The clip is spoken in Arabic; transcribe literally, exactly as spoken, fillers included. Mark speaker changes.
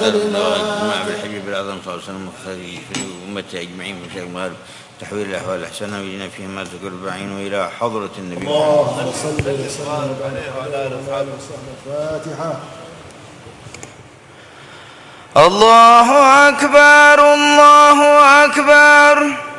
Speaker 1: اجمع بالحبيب الأعظم صلى الله عليه وسلم مختاري في الأمة أجمعين من شيخ المغرب تحويل الأحوال الأحسن وجدنا فيه ما تقول بعين وإلى حضرة النبي
Speaker 2: اللهم صل وسلم وعلى آله وصحبه. الفاتحة.
Speaker 1: الله أكبر الله أكبر.